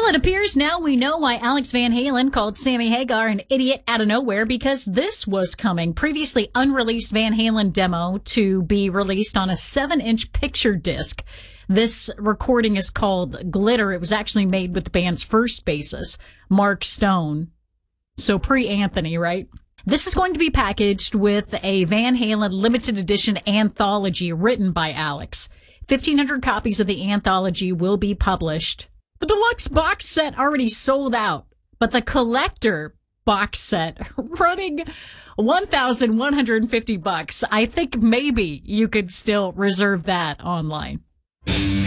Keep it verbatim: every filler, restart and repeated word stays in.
Well, it appears now we know why Alex Van Halen called Sammy Hagar an idiot out of nowhere, because this was coming. Previously unreleased Van Halen demo to be released on a seven-inch picture disc. This recording is called Glitter. It was actually made with the band's first bassist, Mark Stone. So pre-Anthony, right? This is going to be packaged with a Van Halen limited edition anthology written by Alex. fifteen hundred copies of the anthology will be published. The deluxe box set already sold out, but the collector box set running one thousand one hundred fifty bucks. I think maybe you could still reserve that online.